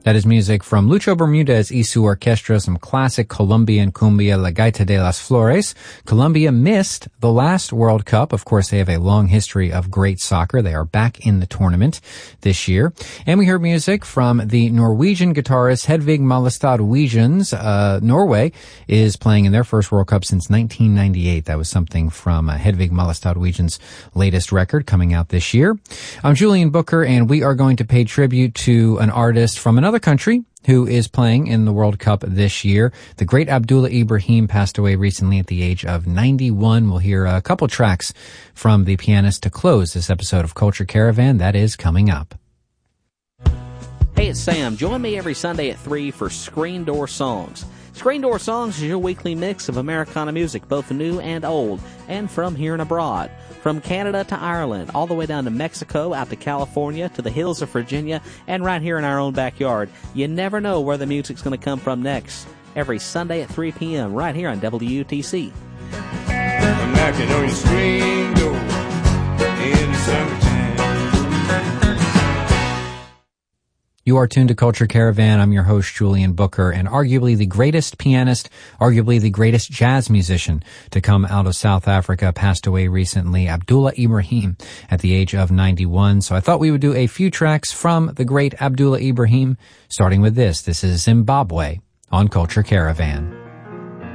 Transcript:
That is music from Lucho Bermudez y su orquestra, some classic Colombian cumbia, La Gaita de las Flores. Colombia missed the last World Cup. Of course, they have a long history of great soccer. They are back in the tournament this year. And we heard music from the Norwegian guitarist Hedvig Malestad Wijens. Norway is playing in their first World Cup since 1998. That was something from Hedvig Malestad Wijens' latest record coming out this year. I'm Julian Booker, and we are going to pay tribute to an artist from another country who is playing in the World Cup this year. The great Abdullah Ibrahim passed away recently at the age of 91. We'll hear a couple tracks from the pianist to close this episode of Culture Caravan. That is coming up. Hey, it's Sam. Join me every Sunday at 3 for Screen Door Songs. Screen Door Songs is your weekly mix of Americana music, both new and old, and from here and abroad. From Canada to Ireland, all the way down to Mexico, out to California, to the hills of Virginia, and right here in our own backyard. You never know where the music's going to come from next. Every Sunday at 3 p.m. right here on WUTC. I'm knocking on your screen door in the summertime. You are tuned to Culture Caravan. I'm your host, Julian Booker, and arguably the greatest pianist, arguably the greatest jazz musician to come out of South Africa passed away recently, Abdullah Ibrahim, at the age of 91. So I thought we would do a few tracks from the great Abdullah Ibrahim, starting with this. This is Zimbabwe on Culture Caravan.